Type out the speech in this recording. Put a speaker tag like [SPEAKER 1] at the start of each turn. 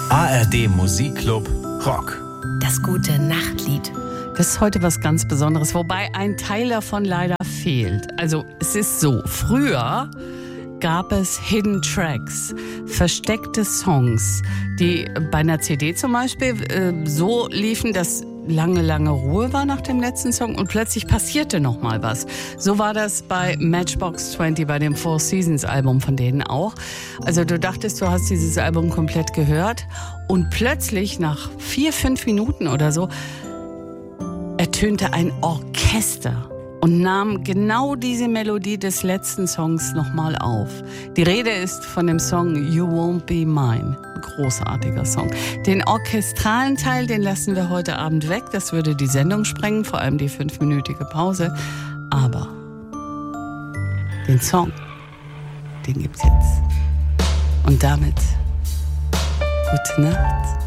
[SPEAKER 1] ARD Musikclub Rock.
[SPEAKER 2] Das gute Nachtlied.
[SPEAKER 3] Das ist heute was ganz Besonderes, wobei ein Teil davon leider fehlt. Also es ist so, früher gab es Hidden Tracks, versteckte Songs, die bei einer CD zum Beispiel so liefen, dass lange Ruhe war nach dem letzten Song und plötzlich passierte noch mal was. So war das bei Matchbox 20, bei dem Four Seasons Album von denen auch. Also du dachtest, du hast dieses Album komplett gehört und plötzlich nach 4-5 Minuten oder so ertönte ein Orchester und nahm genau diese Melodie des letzten Songs nochmal auf. Die Rede ist von dem Song You Won't Be Mine. Ein großartiger Song. Den orchestralen Teil, den lassen wir heute Abend weg. Das würde die Sendung sprengen, vor allem die 5-minütige Pause. Aber den Song, den gibt's jetzt. Und damit gute Nacht.